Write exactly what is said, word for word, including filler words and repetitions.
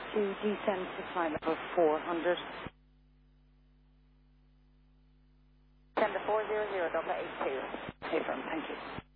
to descend to flight level four hundred. Send to four zero zero, Delta eight two. Affirm, thank you.